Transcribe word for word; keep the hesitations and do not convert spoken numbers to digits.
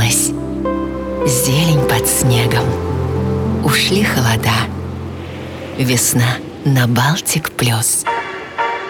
вернулась. Зелень под снегом. Ушли холода. Весна на Балтик плюс.